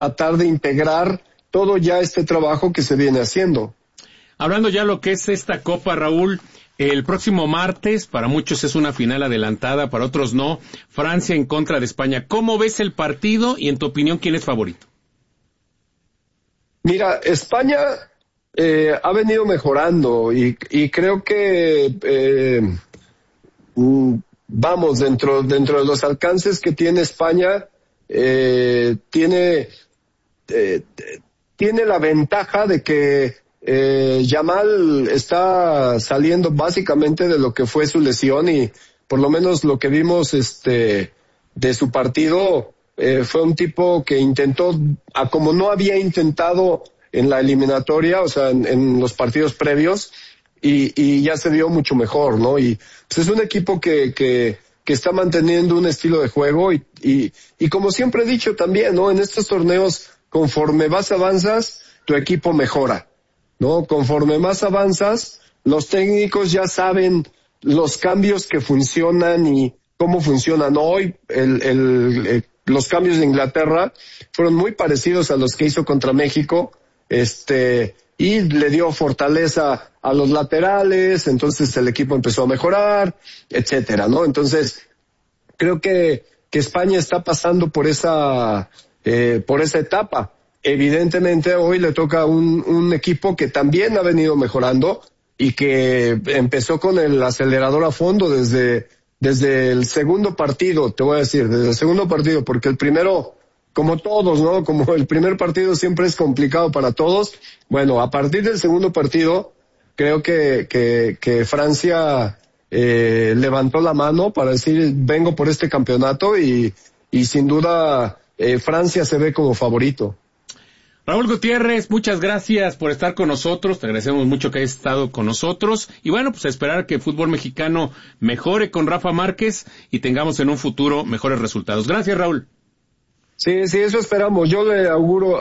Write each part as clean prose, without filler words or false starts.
tratar de integrar todo ya este trabajo que se viene haciendo. Hablando ya lo que es esta Copa, Raúl, el próximo martes, para muchos es una final adelantada, para otros no, Francia en contra de España. ¿Cómo ves el partido y en tu opinión quién es favorito? Mira, España ha venido mejorando y creo que vamos, dentro de los alcances que tiene España, tiene la ventaja de que Yamal está saliendo básicamente de lo que fue su lesión y por lo menos lo que vimos de su partido fue un tipo que intentó, como no había intentado en la eliminatoria, o sea, en los partidos previos, y ya se vio mucho mejor, ¿no? Y pues es un equipo que está manteniendo un estilo de juego y como siempre he dicho también, ¿no? En estos torneos, conforme avanzas, tu equipo mejora, ¿no? Conforme más avanzas, los técnicos ya saben los cambios que funcionan y cómo funcionan. Hoy, los cambios de Inglaterra fueron muy parecidos a los que hizo contra México, y le dio fortaleza a los laterales, entonces el equipo empezó a mejorar, etcétera, ¿no? Entonces, creo que España está pasando por esa etapa. Evidentemente hoy le toca un equipo que también ha venido mejorando y que empezó con el acelerador a fondo desde el segundo partido, te voy a decir, desde el segundo partido, porque el primero, como todos, ¿no? Como el primer partido siempre es complicado para todos. Bueno, a partir del segundo partido, creo que Francia levantó la mano para decir, vengo por este campeonato y sin duda Francia se ve como favorito. Raúl Gutiérrez, muchas gracias por estar con nosotros, te agradecemos mucho que hayas estado con nosotros y bueno, pues a esperar que el fútbol mexicano mejore con Rafa Márquez y tengamos en un futuro mejores resultados. Gracias, Raúl. Sí, eso esperamos. Yo le auguro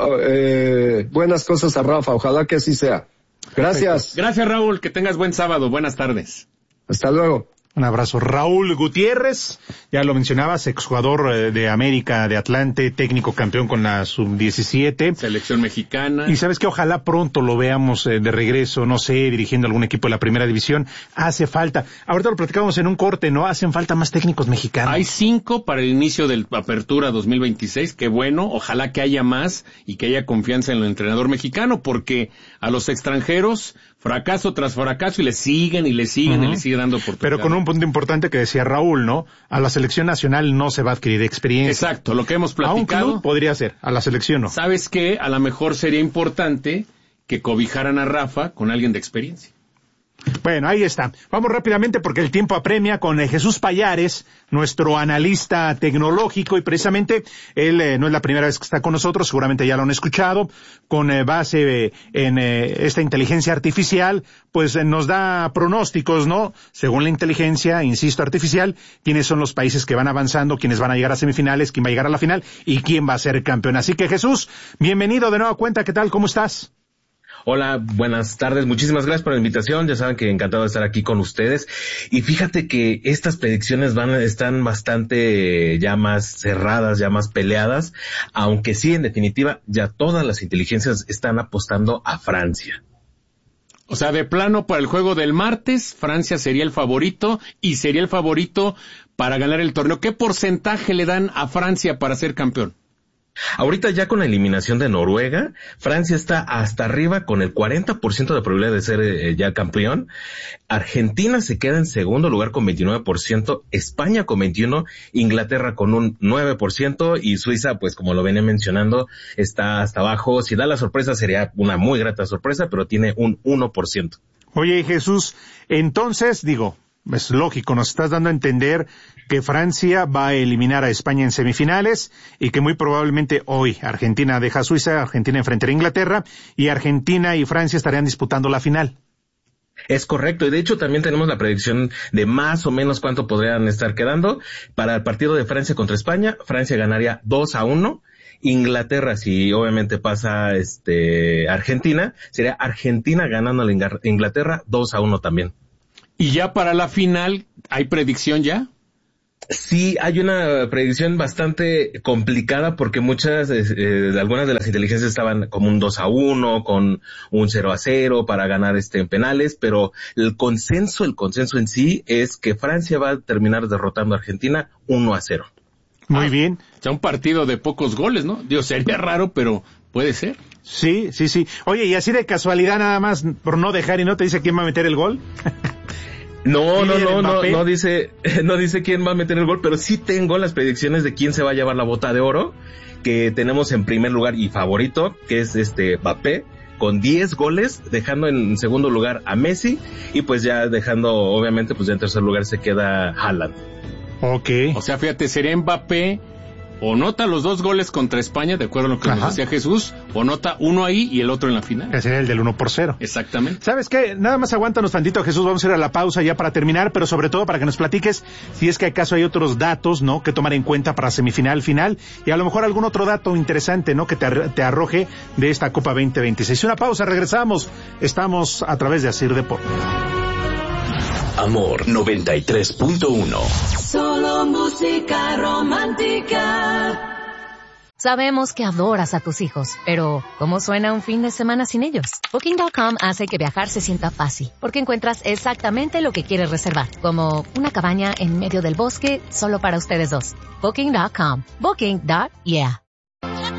buenas cosas a Rafa, ojalá que así sea. Gracias. Perfecto. Gracias, Raúl, que tengas buen sábado, buenas tardes. Hasta luego. Un abrazo. Raúl Gutiérrez, ya lo mencionabas, exjugador de América, de Atlante, técnico campeón con la sub-17. Selección mexicana. Y sabes que ojalá pronto lo veamos de regreso, no sé, dirigiendo algún equipo de la primera división. Hace falta, ahorita lo platicamos en un corte, ¿no? Hacen falta más técnicos mexicanos. Hay 5 para el inicio de la apertura 2026, qué bueno, ojalá que haya más y que haya confianza en el entrenador mexicano, porque a los extranjeros, fracaso tras fracaso y le siguen y le siguen y le siguen dando oportunidad. Pero con un punto importante que decía Raúl, ¿no? A la selección nacional no se va a adquirir experiencia. Exacto, lo que hemos platicado. A un club podría ser, a la selección no. ¿Sabes qué? A lo mejor sería importante que cobijaran a Rafa con alguien de experiencia. Bueno, ahí está. Vamos rápidamente porque el tiempo apremia con Jesús Payares, nuestro analista tecnológico, y precisamente él no es la primera vez que está con nosotros, seguramente ya lo han escuchado, con base en esta inteligencia artificial, pues nos da pronósticos, ¿no? Según la inteligencia, insisto, artificial, quiénes son los países que van avanzando, quiénes van a llegar a semifinales, quién va a llegar a la final y quién va a ser campeón. Así que Jesús, bienvenido de nueva cuenta, ¿qué tal? ¿Cómo estás? Hola, buenas tardes. Muchísimas gracias por la invitación. Ya saben que encantado de estar aquí con ustedes. Y fíjate que estas predicciones están bastante ya más cerradas, ya más peleadas, aunque sí, en definitiva, ya todas las inteligencias están apostando a Francia. O sea, de plano para el juego del martes, Francia sería el favorito y sería el favorito para ganar el torneo. ¿Qué porcentaje le dan a Francia para ser campeón? Ahorita ya con la eliminación de Noruega, Francia está hasta arriba con el 40% de probabilidad de ser ya campeón. Argentina se queda en segundo lugar con 29%, España con 21%, Inglaterra con un 9% y Suiza, pues como lo venía mencionando, está hasta abajo. Si da la sorpresa sería una muy grata sorpresa, pero tiene un 1%. Oye, Jesús, entonces, es lógico, nos estás dando a entender que Francia va a eliminar a España en semifinales y que muy probablemente hoy Argentina deja a Suiza, Argentina enfrentará a Inglaterra y Argentina y Francia estarían disputando la final. Es correcto, y de hecho también tenemos la predicción de más o menos cuánto podrían estar quedando. Para el partido de Francia contra España, Francia ganaría 2-1. Inglaterra, si obviamente pasa Argentina, sería Argentina ganando a la Inglaterra 2-1 también. ¿Y ya para la final hay predicción ya? Sí, hay una predicción bastante complicada porque algunas de las inteligencias estaban como un 2-1, con un 0-0 para ganar en penales, pero el consenso en sí es que Francia va a terminar derrotando a Argentina 1-0. Muy bien. O sea, un partido de pocos goles, ¿no? Dios, sería raro, pero puede ser. Sí. Oye, y así de casualidad nada más, por no dejar y no te dice quién va a meter el gol. No dice quién va a meter el gol, pero sí tengo las predicciones de quién se va a llevar la bota de oro, que tenemos en primer lugar y favorito, que es Mbappé, con 10 goles, dejando en segundo lugar a Messi, y pues ya dejando, obviamente, pues ya en tercer lugar se queda Haaland. Okay. O sea, fíjate, sería Mbappé, o nota los 2 goles contra España, de acuerdo a lo que nos decía Jesús, o nota uno ahí y el otro en la final. Ese sería el del 1-0. Exactamente. ¿Sabes qué? Nada más aguántanos tantito, Jesús, vamos a ir a la pausa ya para terminar, pero sobre todo para que nos platiques si es que acaso hay otros datos, ¿no?, que tomar en cuenta para semifinal, final, y a lo mejor algún otro dato interesante, ¿no?, que te arroje de esta Copa 2026. Una pausa, regresamos. Estamos a través de Asir Deportes. Amor 93.1. Solo música romántica. Sabemos que adoras a tus hijos, pero ¿cómo suena un fin de semana sin ellos? Booking.com hace que viajar se sienta fácil, porque encuentras exactamente lo que quieres reservar, como una cabaña en medio del bosque solo para ustedes dos. Booking.com. Booking.yeah.